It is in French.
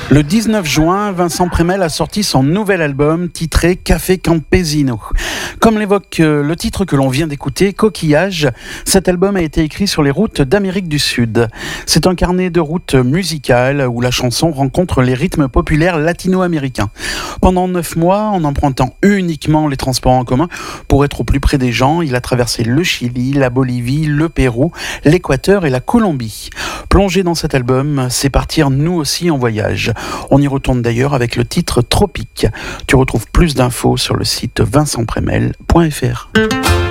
Le 19 juin, Vincent Prémel a sorti son nouvel album titré Café Campesino. Comme l'évoque le titre que l'on vient d'écouter, Coquillage, cet album a été écrit sur les routes d'Amérique du Sud. C'est un carnet de routes musicales où la chanson rencontre les rythmes populaires latino-américains. Pendant 9 mois, en empruntant uniquement les transports en commun pour être au plus près des gens, il a traversé le Chili, la Bolivie, le Pérou, l'Équateur et la Colombie. Plonger dans cet album, c'est partir nous aussi en voyage. On y retourne d'ailleurs avec le titre Tropique. Tu retrouves plus d'infos sur le site vincentpremel.fr.